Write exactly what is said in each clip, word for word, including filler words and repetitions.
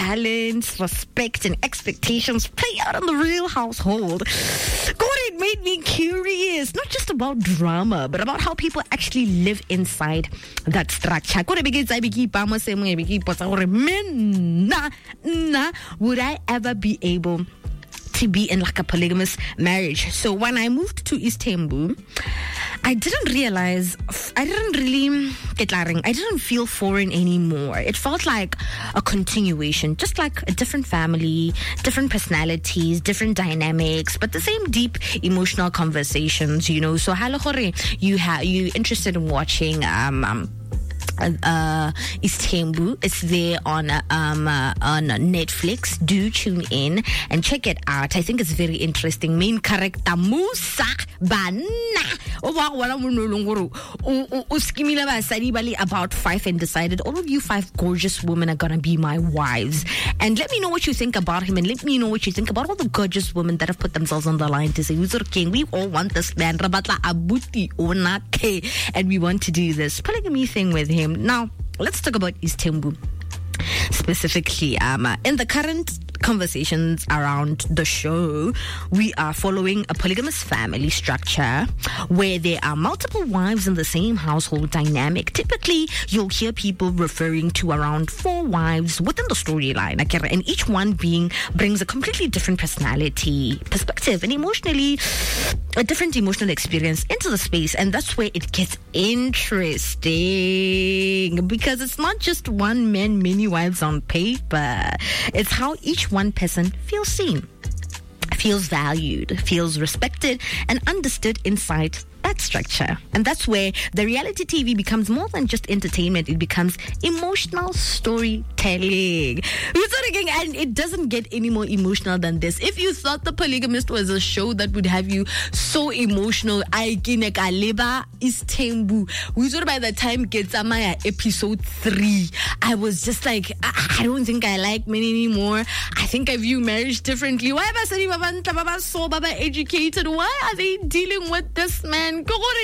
balance, respect, and expectations play out in the real household? God, it made me curious, not just about drama, but about how people actually live inside that structure. Would I ever be able to be in like a polygamous marriage? So when I moved to East Tembu, I didn't realize, I didn't really get laring. I didn't feel foreign anymore. It felt like a continuation, just like a different family, different personalities, different dynamics, but the same deep emotional conversations, you know. So you have you interested in watching um, um uh East Tembu. It's there on um uh, on Netflix. Do tune in and check it out. I think it's very interesting. Main character Musa Bana about five and decided all of you five gorgeous women are gonna be my wives. And let me know what you think about him, and let me know what you think about all the gorgeous women that have put themselves on the line to say, King, we all want this man, and we want to do this polygamy thing with him. Now, let's talk about East Tembu specifically. Um, in the current conversations around the show, we are following a polygamous family structure where there are multiple wives in the same household dynamic. Typically, you'll hear people referring to around four wives within the storyline, and each one being brings a completely different personality, perspective, and emotionally a different emotional experience into the space. And that's where it gets interesting, because it's not just one man, many wives on paper. It's how each one person feels seen, feels valued, feels respected, and understood inside that structure. And that's where the reality T V becomes more than just entertainment. It becomes emotional storytelling. And it doesn't get any more emotional than this. If you thought The Polygamist was a show that would have you so emotional, I East Tembu. By the time Getsamaya episode three, I was just like, I, I don't think I like men anymore. I think I view marriage differently. Why am I so educated? Why are they dealing with this man?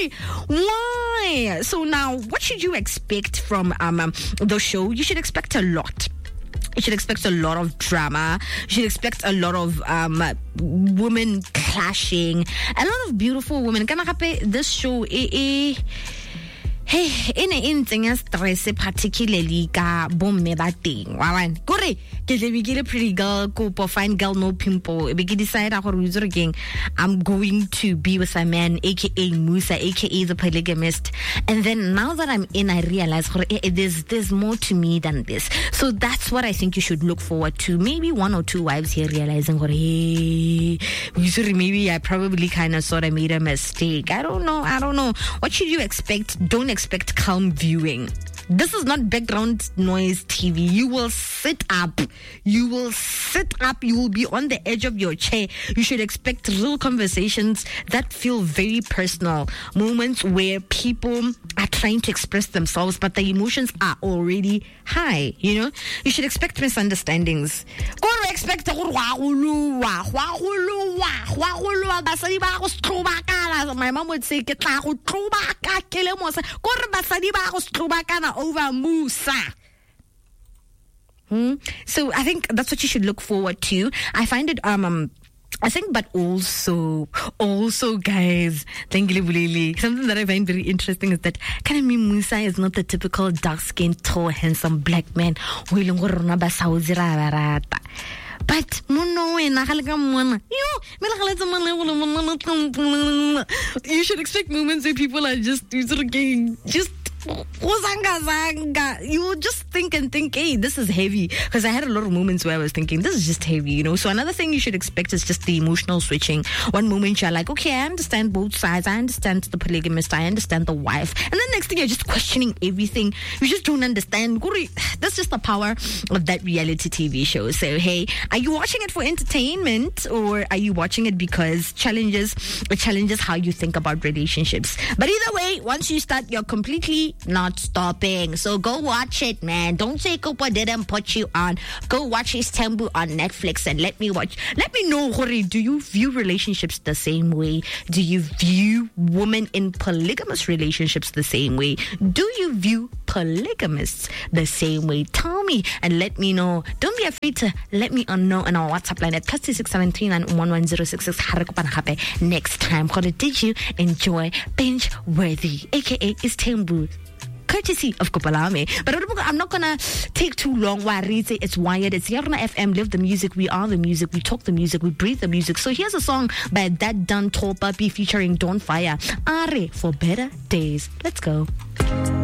Why? So now, what should you expect from um, um the show? You should expect a lot. You should expect a lot of drama. You should expect a lot of um women clashing, a lot of beautiful women. This show, eh, eh, hey, in a thing stress, particularly ka bomme ba teng. Wa kore ke le pretty girl, go fine girl, no pimple. Be decide again, I'm going to be with a man, aka Musa, aka the polygamist. And then now that I'm in, I realize there's there's more to me than this. So that's what I think you should look forward to. Maybe one or two wives here realizing, hey, maybe I probably kind of sort of made a mistake. I don't know. I don't know. What should you expect? Don't expect calm viewing. This is not background noise T V. You will sit up. You will sit up. You will be on the edge of your chair. You should expect real conversations that feel very personal. Moments where people are trying to express themselves, but the emotions are already high. You know? You should expect misunderstandings. Go expect my mom would say, over Musa. Hmm? So I think that's what you should look forward to. I find it um, um I think, but also, also, guys, something that I find very interesting is that Kanami Musa is not the typical dark-skinned, tall, handsome black man. But you should expect moments where people are just just you will just think and think, hey, this is heavy. Because I had a lot of moments where I was thinking, this is just heavy, you know. So another thing you should expect is just the emotional switching. One moment you're like, okay, I understand both sides. I understand the polygamist. I understand the wife. And then next thing you're just questioning everything. You just don't understand. That's just the power of that reality T V show. So, hey, are you watching it for entertainment, or are you watching it because challenges it challenges how you think about relationships? But either way, once you start, you're completely not stopping. So go watch it, man. Don't say Cooper didn't put you on. Go watch East Tembu on Netflix and let me watch. Let me know, Hori, do you view relationships the same way? Do you view women in polygamous relationships the same way? Do you view polygamists the same way? Tell me and let me know. Don't be afraid to let me know on our WhatsApp line at plus two six seven three nine one one zero six six. Next time, did you enjoy Binge Worthy, aka is Tembu, courtesy of Kopalame? But I'm not gonna take too long. It's Wired. It's Yarna F M. Live the music. We are the music. We talk the music. We breathe the music. So here's a song by That Done Tall Puppy featuring Dawn Fire. Are for better days. Let's go.